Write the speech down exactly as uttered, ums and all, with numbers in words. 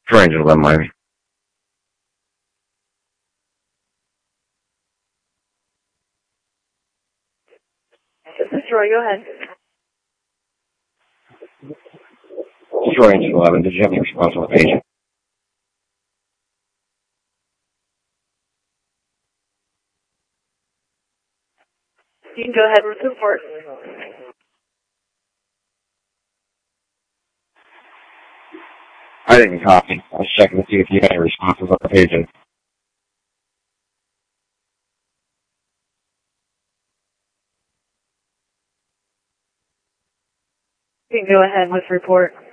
Trying to let my This is Troy, go ahead. Troy Engine eleven, did you have any response on the page? You can go ahead with the report. I didn't copy. I was checking to see if you had any responses on the page. You can go ahead with the report.